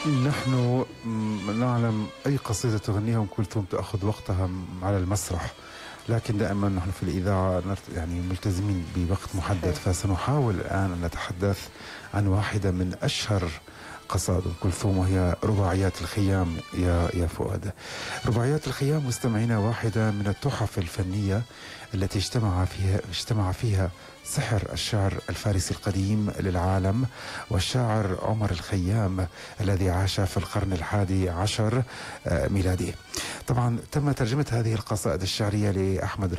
نحن نعلم أي قصيدة تغنيها أم كلثوم تأخذ وقتها على المسرح، لكن دائما نحن في الإذاعة يعني ملتزمين بوقت محدد، صحيح. فسنحاول الآن أن نتحدث عن واحدة من أشهر قصائد أم كلثوم، وهي رباعيات الخيام. يا فؤاد، رباعيات الخيام مستمعينا واحدة من التحف الفنية التي اجتمع فيها سحر الشعر الفارسي القديم للعالم، والشاعر عمر الخيام الذي عاش في القرن ال11 ميلادي. طبعا تم ترجمة هذه القصائد الشعرية لأحمد